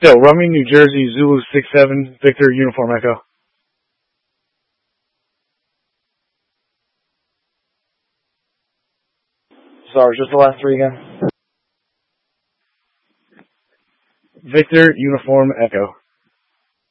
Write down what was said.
Yo, Rummy, New Jersey, Zulu 67, Victor, Uniform Echo. Sorry, just the last three again. Victor, Uniform Echo.